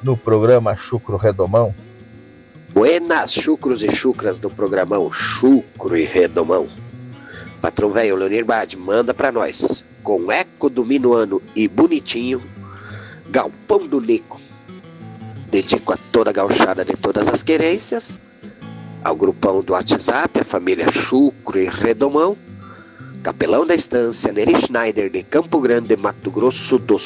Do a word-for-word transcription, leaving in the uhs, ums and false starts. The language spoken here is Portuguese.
no programa Chucro Redomão. Buenas, chucros e chucras do programão Chucro e Redomão. Patrão velho Leonir Bade manda pra nós, com eco do minuano e bonitinho, Galpão do Nico. Dedico a toda a gauchada de todas as querências, ao grupão do WhatsApp, a família Chucro e Redomão, capelão da estância Neri Schneider de Campo Grande, Mato Grosso do